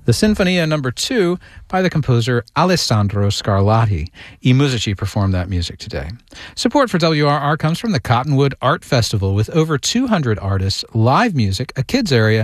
the Sinfonia No. 2 by the composer Alessandro Scarlatti. eMusici performed that music today. Support for WRR comes from the Cottonwood Art Festival with over 200 artists, live music, a kids area,